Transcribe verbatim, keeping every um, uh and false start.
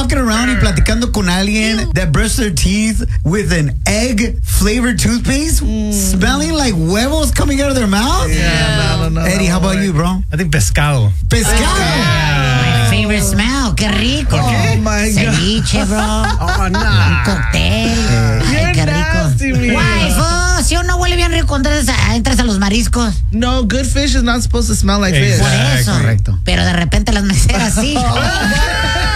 walking around y platicando con alguien that brushed their teeth with an egg flavored toothpaste, mm. smelling like huevos coming out of their mouth? Yeah, no, no, no. Eddie, how about you, bro? I think pescado. Pescado. My favorite smell. Qué rico. Oh my God. Ceviche, bro. Oh, no. Un cóctel. Ay, qué rico. Why, si uno huele bien rico cuando entras a, entras a los mariscos. No, good fish is not supposed to smell like fish. Por eso. Correcto. Pero de repente las meseras sí.